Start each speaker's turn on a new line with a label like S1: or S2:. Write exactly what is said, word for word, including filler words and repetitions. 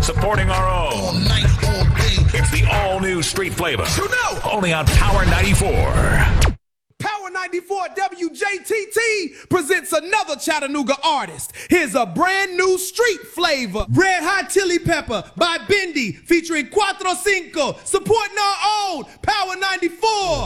S1: supporting our own.
S2: All night, all day.
S1: It's the all-new Street Flavor.
S2: You know.
S1: Only on Power ninety-four.
S3: Power ninety-four W J T T presents another Chattanooga artist. Here's a brand new Street Flavor. Red Hot Chili Pepper by Bendy featuring Cuatro Cinco, supporting our own Power ninety-four.